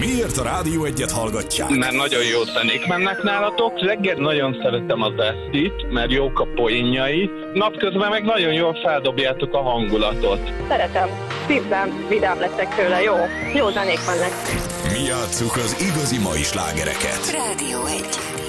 Miért a Rádió Egyet hallgatják? Mert nagyon jó zenék mennek nálatok. Reggel nagyon szeretem az Esztit, mert jók a poénjai. Napközben meg nagyon jól feldobjátok a hangulatot. Szeretem. Szívben vidám lettek tőle. Jó zenék mennek. Mi játsszuk az igazi mai slágereket. Rádió Egy.